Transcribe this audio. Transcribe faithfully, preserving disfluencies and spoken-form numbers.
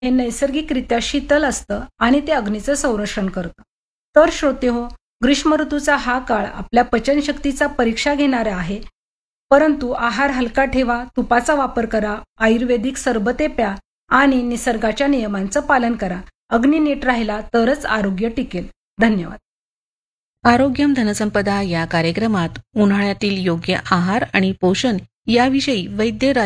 हे नैसर्गिकरित्या शीतल असतं आणि ते अग्नीचं संरक्षण करतं. तर श्रोते हो, ग्रीष्म ऋतूचा हा काळ आपल्या पचनशक्तीचा परीक्षा घेणारा आहे. परंतु आहार हलका ठेवा, तुपाचा वापर करा, आयुर्वेदिक सरबते प्या आणि निसर्गाच्या नियमांचं पालन करा. अग्नी नीट राहिला तरच आरोग्य टिकेल. धन्यवाद. आरोग्यम धनसंपदा या कार्यक्रमात उन्हाळ्यातील योग्य आहार आणि पोषण याविषयी वैद्य